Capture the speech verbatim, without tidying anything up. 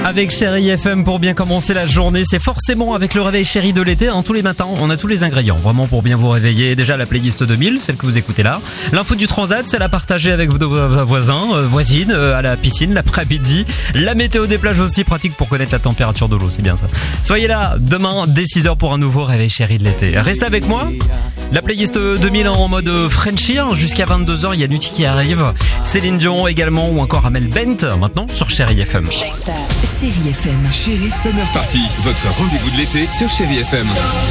Avec Chérie F M pour bien commencer la journée, c'est forcément avec le réveil chéri de l'été, hein, tous les matins, on a tous les ingrédients, vraiment pour bien vous réveiller. Déjà la playlist deux mille, celle que vous écoutez là. L'info du transat, celle à partager avec vos voisins, euh, voisines, euh, à la piscine, l'après-midi. La météo des plages aussi, pratique pour connaître la température de l'eau, c'est bien ça. Soyez là demain dès six heures pour un nouveau réveil chéri de l'été. Restez avec moi. La playlist deux mille en mode Frenchie, jusqu'à vingt-deux heures, il y a Nuti qui arrive, Céline Dion également ou encore Amel Bent, maintenant sur Chérie F M. Chérie F M. Chérie Summer Party, votre rendez-vous de l'été sur Chérie F M.